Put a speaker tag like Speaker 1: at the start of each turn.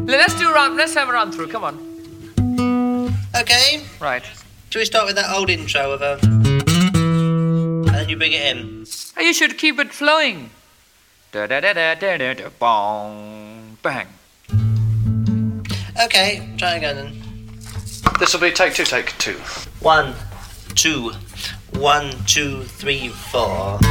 Speaker 1: Let's have a run through. Come on.
Speaker 2: Okay.
Speaker 1: Right.
Speaker 2: Shall we start with that old intro of a... And then you bring it in.
Speaker 1: You should keep it flowing. Da da da da da da da. Bong. Bang.
Speaker 2: Okay, try again then.
Speaker 3: This will be take two.
Speaker 2: 1, 2, 1, 2, 3, 4.